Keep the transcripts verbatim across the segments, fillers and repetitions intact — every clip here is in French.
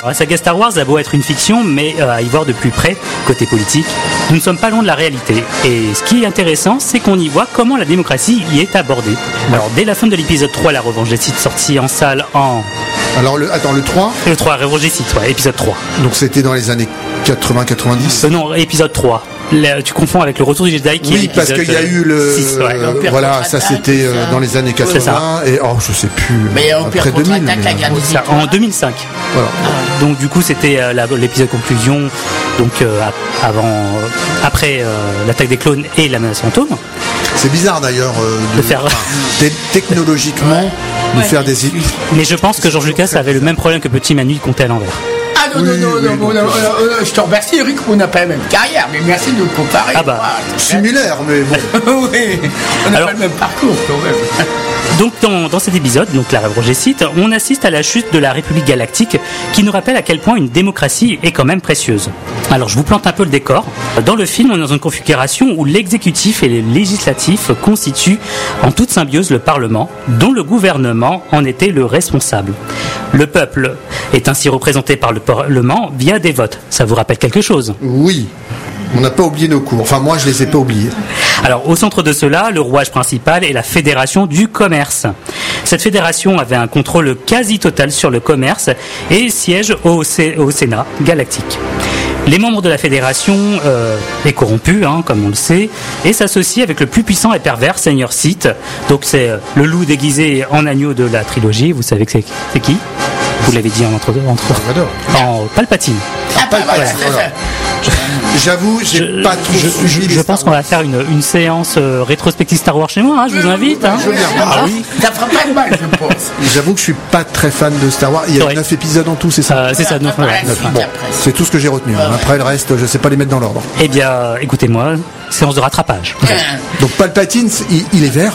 La saga Star Wars a beau être une fiction, mais euh, à y voir de plus près, côté politique, nous ne sommes pas loin de la réalité. Et ce qui est intéressant, c'est qu'on y voit comment la démocratie y est abordée. Alors, dès la fin de l'épisode trois, La Revanche des Sith, sortie en salle en... Alors, le, attends, le trois Le trois, Revanche des Sith, ouais, épisode trois. Donc c'était dans les années quatre-vingts quatre-vingt-dix euh, Non, épisode trois. Là, tu confonds avec le Retour du Jedi qui oui, est parce qu'il y a eu le six, ouais. euh, voilà, ça c'était euh, dans les années quatre-vingts et oh je sais plus mais après deux mille mais, la euh, ça, en deux mille cinq. Voilà. Ah. Donc du coup c'était euh, la, l'épisode conclusion donc euh, avant euh, après euh, l'attaque des clones et la menace fantôme. C'est bizarre d'ailleurs euh, de, de faire enfin, technologiquement ouais. de ouais. faire des mais je pense que George Lucas avait le même problème que Petit Manu, il comptait à l'envers. Ah non, oui, non, non, oui, non, non, non, non, je te remercie Eric, on n'a pas la même carrière, mais merci de nous comparer. Ah bah, ah, similaire, mais bon. oui, on n'a pas le même parcours quand même. Donc dans, dans cet épisode, donc la Revanche des Sith, on assiste à la chute de la République galactique qui nous rappelle à quel point une démocratie est quand même précieuse. Alors je vous plante un peu le décor. Dans le film, on est dans une configuration où l'exécutif et le législatif constituent en toute symbiose le Parlement, dont le gouvernement en était le responsable. Le peuple est ainsi représenté par le Parlement via des votes. Ça vous rappelle quelque chose ? Oui. On n'a pas oublié nos cours. Enfin, moi, je les ai pas oubliés. Alors, au centre de cela, le rouage principal est la Fédération du commerce. Cette fédération avait un contrôle quasi total sur le commerce et siège au, C- au Sénat galactique. Les membres de la fédération euh, est corrompu, hein, comme on le sait, et s'associe avec le plus puissant et pervers Seigneur Sith. Donc c'est euh, le loup déguisé en agneau de la trilogie. Vous savez que c'est, c'est qui ? Vous l'avez dit en entre entre en Palpatine. Ah, Palpatine. Voilà. J'avoue, j'ai je, pas trop je, je, je pense qu'on va faire une, une séance euh, rétrospective Star Wars chez moi, hein, je vous invite. Hein. Je veux bien. Ah oui. Ça fera pas de mal, je pense. J'avoue que je suis pas très fan de Star Wars. Il y a neuf épisodes en tout, c'est ça euh, C'est ça, neuf. C'est tout ce que j'ai retenu. Ouais. Après, le reste, je sais pas les mettre dans l'ordre. Eh bien, écoutez-moi, séance de rattrapage. Donc Palpatine, il, il est vert.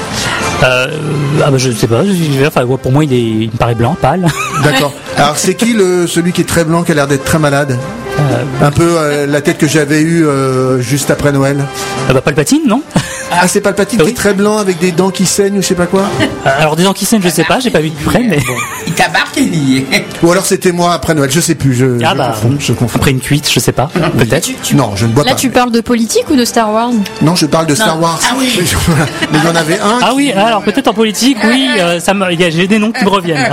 Euh, ah bah je sais pas, enfin, pour moi il, est, il me paraît blanc, pâle. D'accord. Alors c'est qui le, celui qui est très blanc, qui a l'air d'être très malade euh, Un peu euh, la tête que j'avais eue euh, juste après Noël. Ah bah Palpatine, non ? Ah c'est Palpatine oui. qui est très blanc avec des dents qui saignent ou je sais pas quoi. Alors des dents qui saignent je sais pas, j'ai pas vu de plus près mais... Bon. Il t'a marqué lié. Ou alors c'était moi après Noël, je sais plus. Je, ah je bah confonds, je confonds. Après une cuite, je sais pas, peut-être. Tu, tu... Non, je ne bois Là, pas. Là tu parles de politique ou de Star Wars ? Non, je parle de Star Wars. Ah oui. Mais il y en avait un. Ah qui... oui, alors peut-être en politique, oui, euh, ça me... j'ai des noms qui me reviennent.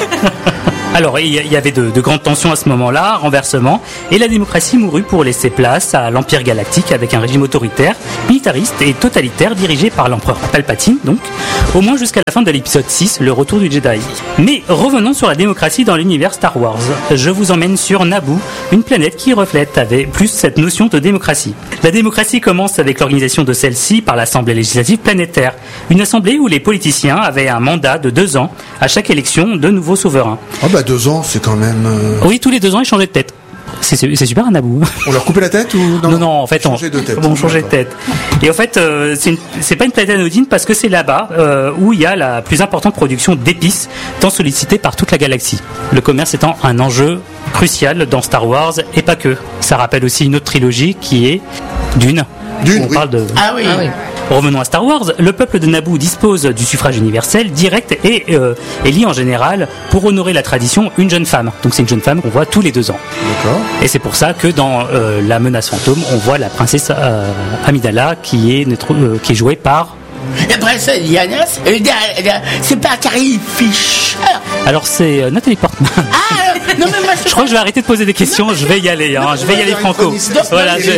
Alors, il y avait de, de grandes tensions à ce moment-là, renversement, et la démocratie mourut pour laisser place à l'Empire galactique avec un régime autoritaire, militariste et totalitaire dirigé par l'empereur Palpatine, donc, au moins jusqu'à la fin de l'épisode six, le retour du Jedi. Mais revenons sur la démocratie dans l'univers Star Wars. Je vous emmène sur Naboo, une planète qui reflète avec plus cette notion de démocratie. La démocratie commence avec l'organisation de celle-ci par l'Assemblée législative planétaire, une assemblée où les politiciens avaient un mandat de deux ans à chaque élection de nouveaux souverains. Oh bah deux ans, c'est quand même... Euh... Oui, tous les deux ans, ils changeaient de tête. C'est, c'est, c'est super un Naboo. On leur coupait la tête ou non? Non, non, en fait, on changeait de tête. On changeait de tête. Et en fait, euh, c'est, une, c'est pas une planète anodine parce que c'est là-bas euh, où il y a la plus importante production d'épices, tant sollicitée par toute la galaxie. Le commerce étant un enjeu crucial dans Star Wars et pas que. Ça rappelle aussi une autre trilogie qui est Dune. Dune, on oui. parle de... Ah oui. Ah oui. Revenons à Star Wars, le peuple de Naboo dispose du suffrage universel direct et euh, élit en général, pour honorer la tradition, une jeune femme. Donc c'est une jeune femme qu'on voit tous les deux ans. D'accord. Et c'est pour ça que dans euh, La Menace Fantôme, on voit la princesse euh, Amidala qui est, euh, qui est jouée par... La princesse Diana, c'est pas Carrie Fisher. Alors c'est euh, Nathalie Portman. Ah non mais moi je, je crois que je vais arrêter de poser des questions. Je vais y aller. Hein. Je vais y aller franco. Voilà. Je...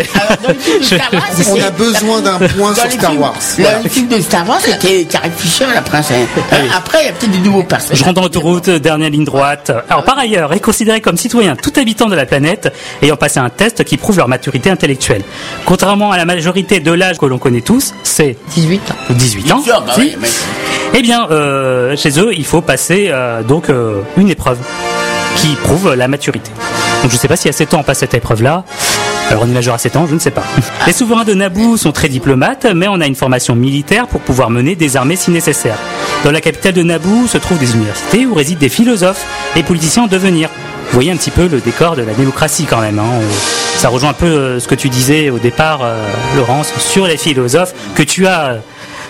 je... On a besoin d'un point sur Star Wars. Le film de Star Wars, c'était Carrie Fisher, la princesse. Ah oui. Après, il y a peut-être des nouveaux personnages. Je rentre dans l'autoroute, dernière ligne droite. Alors par ailleurs, est considéré comme citoyen tout habitant de la planète ayant passé un test qui prouve leur maturité intellectuelle. Contrairement à la majorité de l'âge que l'on connaît tous, c'est dix-huit ans. dix-huit ans. Bah si. oui, mais... Eh bien, euh, chez eux, il faut passer euh, donc euh, une épreuve qui prouve la maturité. Donc je ne sais pas si à sept ans on passe cette épreuve-là. Alors on est majeur à sept ans, je ne sais pas. Les souverains de Naboo sont très diplomates, mais on a une formation militaire pour pouvoir mener des armées si nécessaire. Dans la capitale de Naboo se trouvent des universités où résident des philosophes et politiciens en devenir. Vous voyez un petit peu le décor de la démocratie quand même. Hein. Ça rejoint un peu ce que tu disais au départ, euh, Laurence, sur les philosophes que tu as...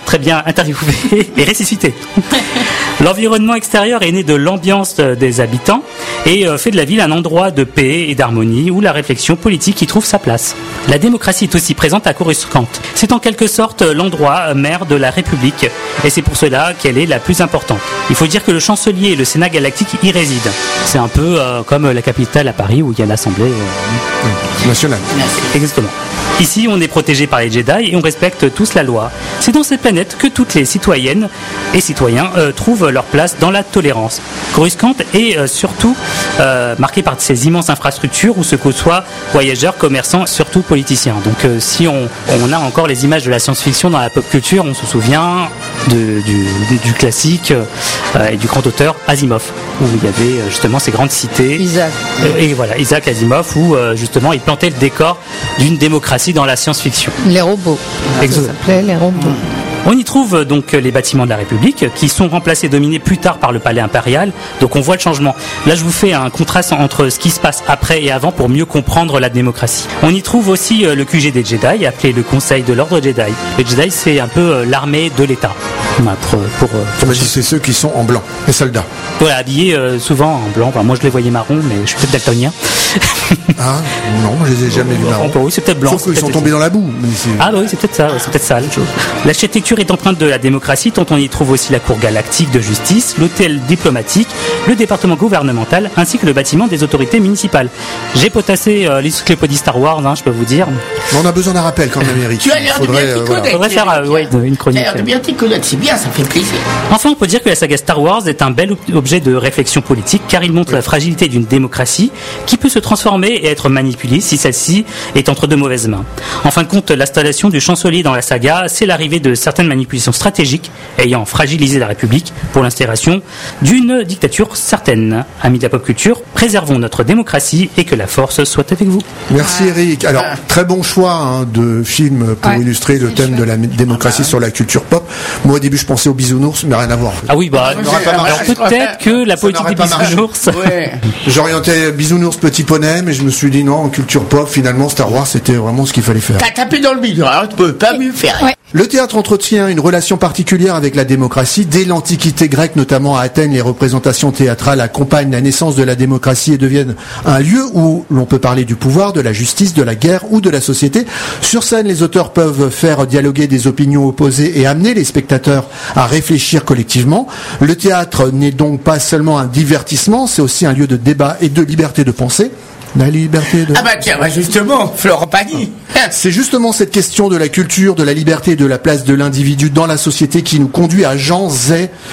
très bien interviewé et ressuscité. L'environnement extérieur est né de l'ambiance des habitants et fait de la ville un endroit de paix et d'harmonie où la réflexion politique y trouve sa place. La démocratie est aussi présente à Coruscant. C'est en quelque sorte l'endroit mère de la République et c'est pour cela qu'elle est la plus importante. Il faut dire que le chancelier et le Sénat galactique y résident. C'est un peu euh, comme la capitale à Paris où il y a l'Assemblée euh... nationale. Exactement. Ici, on est protégé par les Jedi et on respecte tous la loi. C'est dans cette planète que toutes les citoyennes et citoyens euh, trouvent leur place dans la tolérance. Coruscant est euh, surtout euh, marqué par ces immenses infrastructures où se côtoient voyageurs, commerçants, surtout politiciens. Donc euh, si on, on a encore les images de la science-fiction dans la pop culture, on se souvient de, du, du classique euh, et du grand auteur Asimov, où il y avait euh, justement ces grandes cités. Isaac. Euh, et voilà, Isaac Asimov, où euh, justement il plantait le décor d'une démocratie dans la science-fiction. Les robots. Ça s'appelait les robots. On y trouve donc les bâtiments de la République qui sont remplacés, dominés plus tard par le palais impérial. Donc on voit le changement. Là, je vous fais un contraste entre ce qui se passe après et avant pour mieux comprendre la démocratie. On y trouve aussi le Q G des Jedi, appelé le Conseil de l'Ordre Jedi. Les Jedi, c'est un peu l'armée de l'État. Pour, pour, pour... C'est ceux qui sont en blanc, les soldats. Voilà, habillés euh, souvent en blanc. Enfin, moi, je les voyais marron, mais je suis peut-être daltonien. Ah non, je les ai jamais vus marron. Oui, c'est peut-être blanc. Sauf qu'ils sont tombés dans la boue. Mais ah bah oui, c'est peut-être ça. C'est peut-être ça. L'architecture est empreinte de la démocratie, tant on y trouve aussi la cour galactique de justice, l'hôtel diplomatique, le département gouvernemental, ainsi que le bâtiment des autorités municipales. J'ai potassé euh, l'encyclopédie Star Wars, hein, je peux vous dire. Mais on a besoin d'un rappel quand même, Eric. Tu as l'air de bien t'y connaître. Faudrait faire euh, ouais, une chronique. Tu as l'air de bien t'y connaître, c'est bien, ça fait plaisir. Enfin, on peut dire que la saga Star Wars est un bel objet de réflexion politique, car il montre oui. la fragilité d'une démocratie qui peut se transformer et être manipulée si celle-ci est entre de mauvaises mains. En fin de compte, l'installation du chancelier dans la saga, c'est l'arrivée de certaines manipulations stratégiques ayant fragilisé la République pour l'installation d'une dictature certaine. Amis de la pop culture, préservons notre démocratie et que la force soit avec vous. Merci Eric. Alors, très bon choix hein, de film pour ouais. illustrer le thème chouette. de la démocratie sur la culture pop. Moi au début je pensais aux bisounours, mais rien à voir. Ah oui, bah alors peut-être que la politique des bisounours. Ouais. J'orientais bisounours, petit poney, mais je me suis dit non, en culture pop, finalement Star Wars c'était vraiment ce qu'il fallait faire. T'as tapé dans le bide, alors tu peux pas mieux faire. Ouais. Le théâtre entretient une relation particulière avec la démocratie. Dès l'Antiquité grecque, notamment à Athènes, les représentations théâtrales accompagnent la naissance de la démocratie et deviennent un lieu où l'on peut parler du pouvoir, de la justice, de la guerre ou de la société. Sur scène, les auteurs peuvent faire dialoguer des opinions opposées et amener les spectateurs à réfléchir collectivement. Le théâtre n'est donc pas seulement un divertissement, c'est aussi un lieu de débat et de liberté de penser. La liberté de... Ah bah tiens, bah justement, Florent Pagny. C'est justement cette question de la culture, de la liberté et de la place de l'individu dans la société qui nous conduit à Jean Zay,